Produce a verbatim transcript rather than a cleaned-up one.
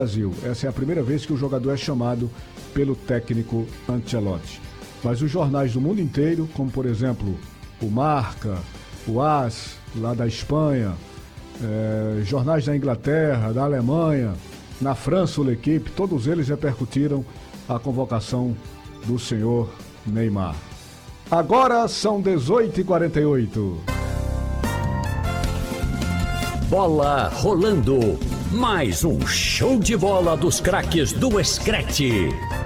Brasil. Essa é a primeira vez que o jogador é chamado pelo técnico Ancelotti. Mas os jornais do mundo inteiro, como por exemplo o Marca, o AS, lá da Espanha, eh, jornais da Inglaterra, da Alemanha, na França, o L'Equipe, todos eles repercutiram a convocação do senhor Neymar. Agora são dezoito e quarenta e oito. Bola rolando. Mais um show de bola dos craques do Scratch.